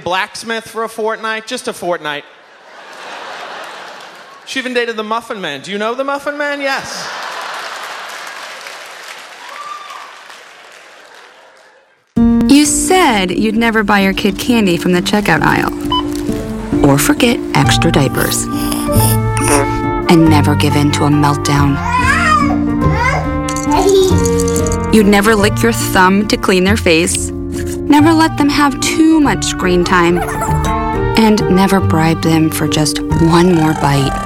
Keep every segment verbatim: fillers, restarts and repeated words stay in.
blacksmith for a fortnight, just a fortnight. She even dated the Muffin Man. Do you know the Muffin Man? Yes. You said you'd never buy your kid candy from the checkout aisle. Or forget extra diapers. And never give in to a meltdown. You'd never lick your thumb to clean their face. Never let them have too much screen time. And never bribe them for just one more bite.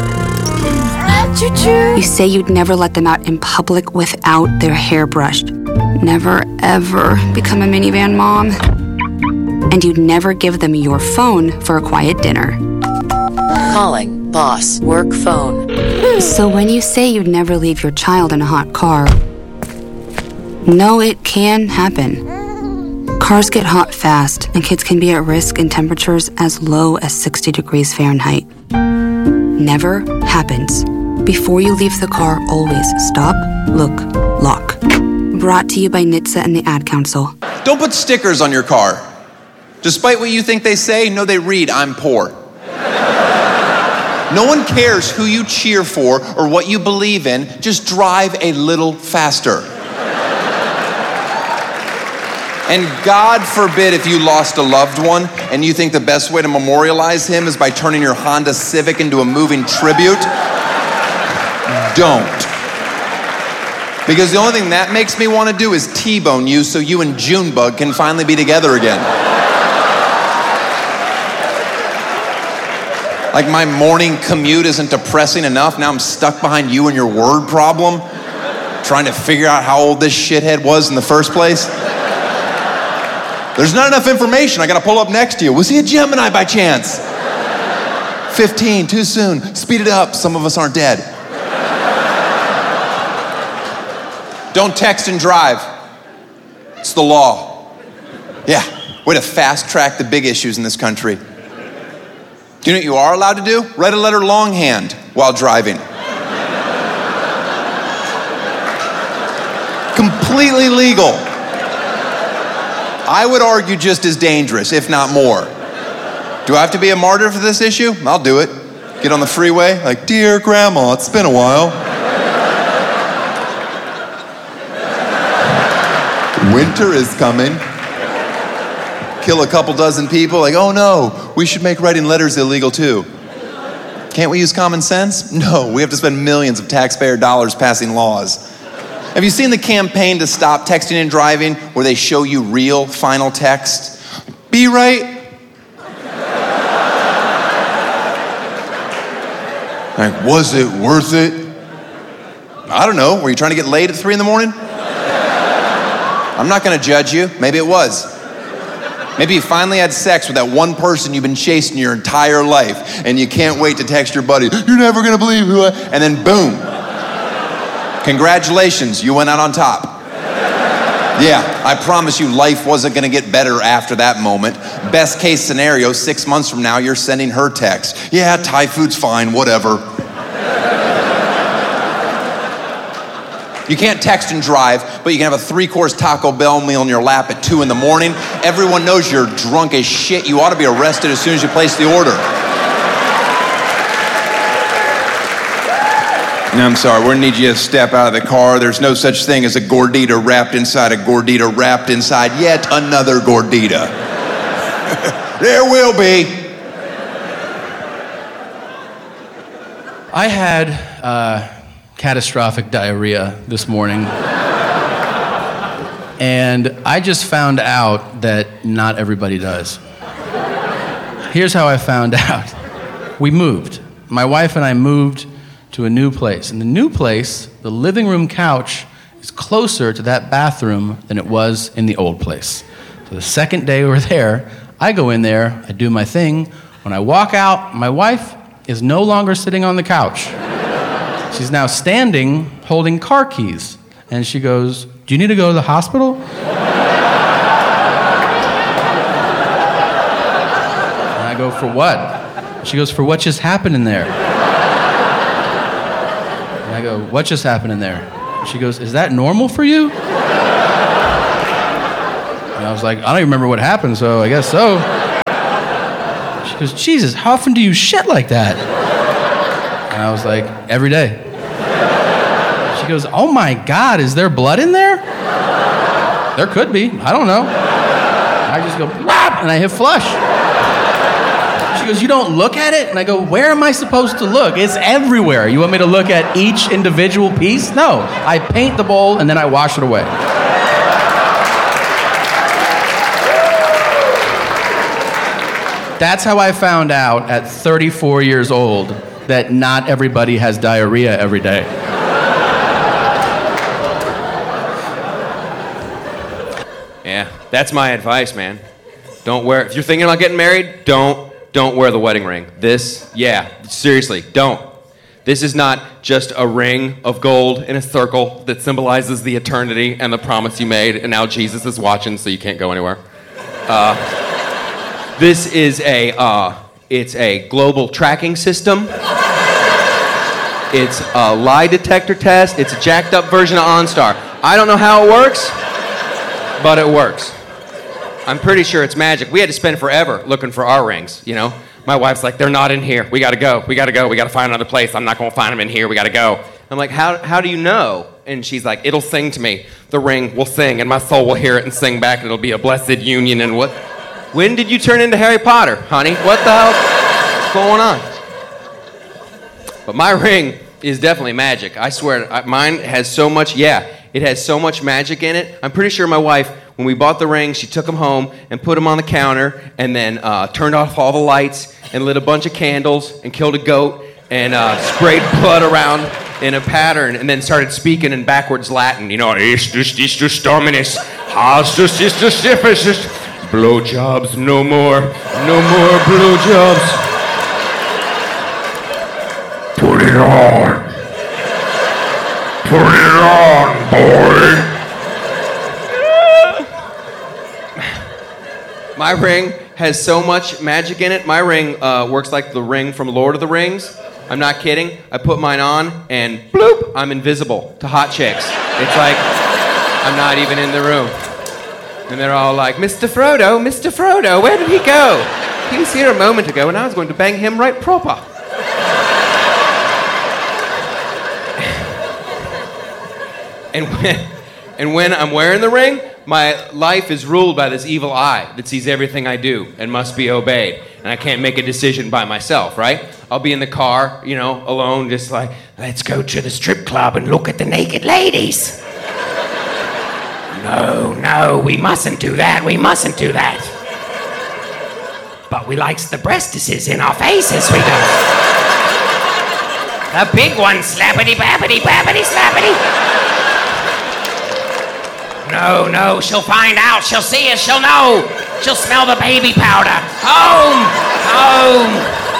You say you'd never let them out in public without their hair brushed. Never, ever become a minivan mom. And you'd never give them your phone for a quiet dinner. Calling boss work phone. So when you say you'd never leave your child in a hot car, no, it can happen. Cars get hot fast, and kids can be at risk in temperatures as low as sixty degrees Fahrenheit. Never happens. Before you leave the car, always stop, look, lock. Brought to you by N H T S A and the Ad Council. Don't put stickers on your car. Despite what you think they say, no, they read, I'm poor. No one cares who you cheer for or what you believe in. Just drive a little faster. And God forbid if you lost a loved one and you think the best way to memorialize him is by turning your Honda Civic into a moving tribute. Don't. Because the only thing that makes me want to do is T-bone you so you and Junebug can finally be together again. Like my morning commute isn't depressing enough, now I'm stuck behind you and your word problem, trying to figure out how old this shithead was in the first place. There's not enough information, I gotta pull up next to you. Was he a Gemini by chance? fifteen, too soon. Speed it up, some of us aren't dead. Don't text and drive. It's the law. Yeah, way to fast track the big issues in this country. Do you know what you are allowed to do? Write a letter longhand while driving. Completely legal. I would argue just as dangerous, if not more. Do I have to be a martyr for this issue? I'll do it. Get on the freeway, like, dear grandma, it's been a while. Winter is coming. Kill a couple dozen people, like, oh no, we should make writing letters illegal too. Can't we use common sense? No, we have to spend millions of taxpayer dollars passing laws. Have you seen the campaign to stop texting and driving where they show you real final text? Be right. Like, was it worth it? I don't know, were you trying to get laid at three in the morning? I'm not gonna judge you, maybe it was. Maybe you finally had sex with that one person you've been chasing your entire life and you can't wait to text your buddy, you're never gonna believe who I, and then boom. Congratulations, you went out on top. Yeah, I promise you life wasn't gonna get better after that moment. Best case scenario, six months from now, you're sending her text. Yeah, Thai food's fine, whatever. You can't text and drive, but you can have a three-course Taco Bell meal in your lap at two in the morning. Everyone knows you're drunk as shit. You ought to be arrested as soon as you place the order. No, I'm sorry, we're gonna need you to step out of the car. There's no such thing as a gordita wrapped inside a gordita wrapped inside yet another gordita. There will be. I had uh, catastrophic diarrhea this morning. And I just found out that not everybody does. Here's how I found out. We moved. My wife and I moved to a new place. In the new place, the living room couch is closer to that bathroom than it was in the old place. So the second day we were there, I go in there, I do my thing. When I walk out, my wife is no longer sitting on the couch. She's now standing, holding car keys. And she goes, do you need to go to the hospital? And I go, for what? She goes, for what just happened in there? And I go, what just happened in there? She goes, is that normal for you? And I was like, I don't even remember what happened, so I guess so. She goes, Jesus, how often do you shit like that? And I was like, every day. She goes, oh my God, is there blood in there? There could be, I don't know. I just go, Blop! And I hit flush. She goes, you don't look at it? And I go, where am I supposed to look? It's everywhere. You want me to look at each individual piece? No, I paint the bowl and then I wash it away. That's how I found out at thirty-four years old that not everybody has diarrhea every day. Yeah, that's my advice, man. Don't wear, if you're thinking about getting married, don't, don't wear the wedding ring. This, yeah, seriously, don't. This is not just a ring of gold in a circle that symbolizes the eternity and the promise you made, and now Jesus is watching, so you can't go anywhere. Uh, this is a, uh, it's a global tracking system. It's a lie detector test. It's a jacked up version of OnStar. I don't know how it works, but it works. I'm pretty sure it's magic. We had to spend forever looking for our rings, you know? My wife's like, they're not in here. We gotta go. We gotta go. We gotta find another place. I'm not gonna find them in here. We gotta go. I'm like, how, how do you know? And she's like, it'll sing to me. The ring will sing, and my soul will hear it and sing back, and it'll be a blessed union. And what? When did you turn into Harry Potter, honey? What the hell's going on? But my ring is definitely magic. I swear, I, mine has so much, yeah, it has so much magic in it. I'm pretty sure my wife, when we bought the ring, she took them home and put them on the counter and then uh, turned off all the lights and lit a bunch of candles and killed a goat and uh, sprayed blood around in a pattern and then started speaking in backwards Latin. You know, Istus, Istus, Dominus, Hastus, Istus, Istus, blowjobs, no more, no more blowjobs. Put it on. Put it on, boy. My ring has so much magic in it. My ring uh, works like the ring from Lord of the Rings. I'm not kidding. I put mine on and bloop, I'm invisible to hot chicks. It's like I'm not even in the room. And they're all like, Mister Frodo, Mister Frodo, where did he go? He was here a moment ago and I was going to bang him right proper. And when, and when I'm wearing the ring, my life is ruled by this evil eye that sees everything I do and must be obeyed. And I can't make a decision by myself, right? I'll be in the car, you know, alone, just like, let's go to the strip club and look at the naked ladies. No, no, we mustn't do that. We mustn't do that. But we likes the breastises in our faces, we do. The big one, slappity, bappity, bappity, slappity. No, no, she'll find out. She'll see us. She'll know. She'll smell the baby powder. Home! Home!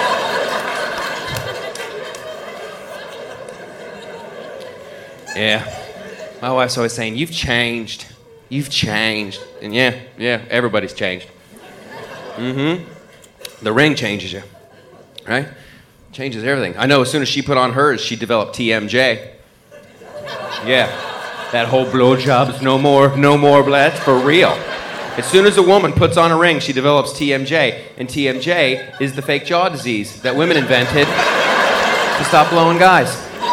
Yeah. My wife's always saying, you've changed. You've changed. And yeah, yeah, everybody's changed. Mm-hmm. The ring changes you. Right? Changes everything. I know as soon as she put on hers, she developed T M J. Yeah. That whole blowjobs, no more, no more, that's for real. As soon as a woman puts on a ring, she develops T M J. And T M J is the fake jaw disease that women invented to stop blowing guys.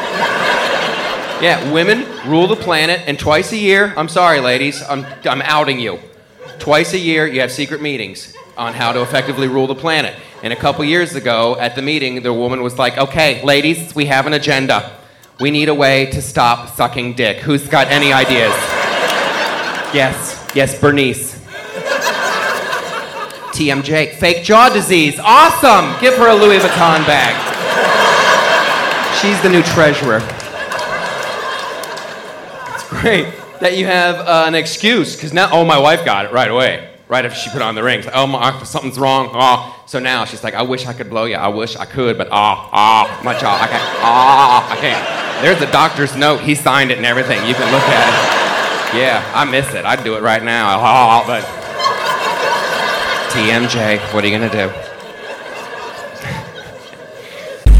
Yeah, women rule the planet, and twice a year, I'm sorry, ladies, I'm, I'm outing you. Twice a year, you have secret meetings on how to effectively rule the planet. And a couple years ago, at the meeting, the woman was like, okay, ladies, we have an agenda. We need a way to stop sucking dick. Who's got any ideas? Yes, yes, Bernice. T M J, fake jaw disease. Awesome! Give her a Louis Vuitton bag. She's the new treasurer. It's great that you have uh, an excuse, because now, oh, my wife got it right away. Right after she put on the rings. Oh, my, something's wrong. Oh. So now she's like, I wish I could blow you. I wish I could, but ah, ah, my jaw, I can't. Ah, I can't. There's the doctor's note. He signed it and everything. You can look at it. Yeah, I miss it. I'd do it right now. Ah, but T M J, what are you gonna do?